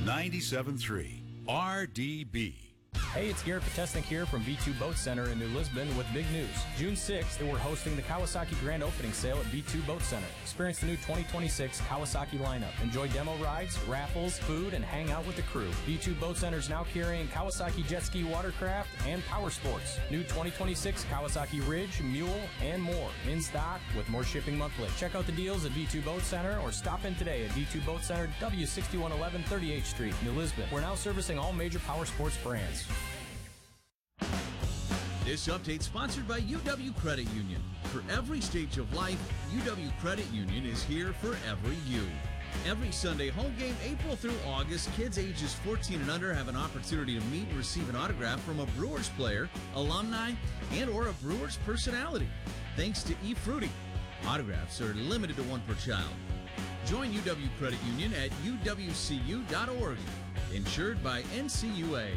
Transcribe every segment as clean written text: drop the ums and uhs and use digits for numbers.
97.3 RDB. Hey, it's Garrett Potesnik here from B2 Boat Center in New Lisbon with big news. June 6th, we're hosting the Kawasaki Grand Opening Sale at B2 Boat Center. Experience the new 2026 Kawasaki lineup. Enjoy demo rides, raffles, food, and hang out with the crew. B2 Boat Center is now carrying Kawasaki Jet Ski Watercraft and Power Sports. New 2026 Kawasaki Ridge, Mule, and more. In stock with more shipping monthly. Check out the deals at B2 Boat Center or stop in today at B2 Boat Center, W6111 38th Street, New Lisbon. We're now servicing all major Power Sports brands. This update sponsored by UW Credit Union. For every stage of life, UW Credit Union is here for every you. Every Sunday home game, April through August, kids ages 14 and under have an opportunity to meet and receive an autograph from a Brewers player, alumni, and or a Brewers personality. Thanks to eFruity. Autographs are limited to one per child. Join UW Credit Union at uwcu.org. Insured by NCUA.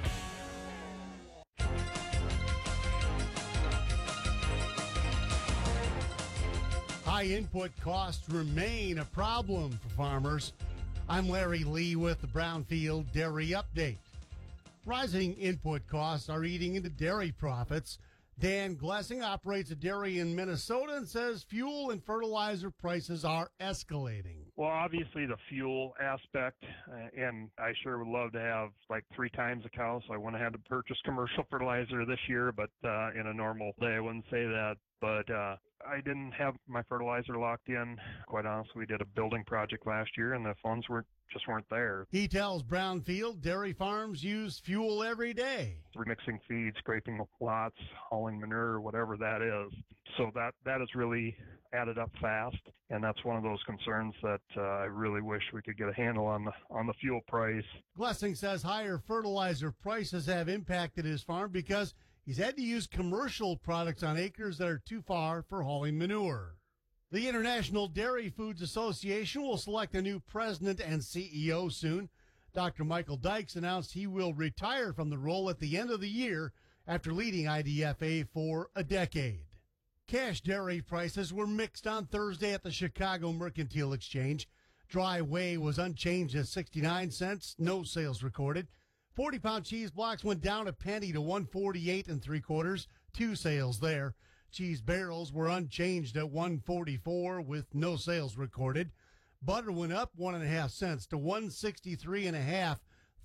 High input costs remain a problem for farmers. I'm Larry Lee with the Brownfield Dairy Update. Rising input costs are eating into dairy profits. Dan Glessing operates a dairy in Minnesota and says fuel and fertilizer prices are escalating. Well, obviously the fuel aspect, and I sure would love to have like 3 times a cow, so I went ahead to purchase commercial fertilizer this year, but in a normal day I wouldn't say that. But I didn't have my fertilizer locked in. Quite honestly, we did a building project last year, and the funds weren't there. He tells Brownfield dairy farms use fuel every day. Remixing feed, scraping lots, hauling manure, whatever that is. So that has really added up fast, and that's one of those concerns that I really wish we could get a handle on the fuel price. Glessing says higher fertilizer prices have impacted his farm because he's had to use commercial products on acres that are too far for hauling manure. The International Dairy Foods Association will select a new president and CEO soon. Dr. Michael Dykes announced he will retire from the role at the end of the year after leading IDFA for a decade. Cash dairy prices were mixed on Thursday at the Chicago Mercantile Exchange. Dry whey was unchanged at 69 cents, no sales recorded. 40-pound cheese blocks went down a penny to 148 3/4, 2 sales there. Cheese barrels were unchanged at 144 with no sales recorded. Butter went up 1.5 cents to 163 1/2.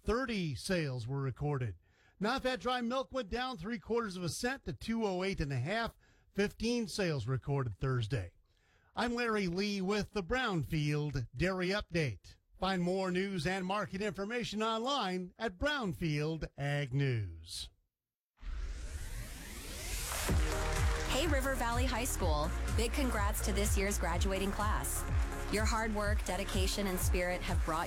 30 sales were recorded. Non-fat dry milk went down 3/4 cent to 208 1/2. 15 sales recorded Thursday. I'm Larry Lee with the Brownfield Dairy Update. Find more news and market information online at Brownfield Ag News. Hey, River Valley High School. Big congrats to this year's graduating class. Your hard work, dedication, and spirit have brought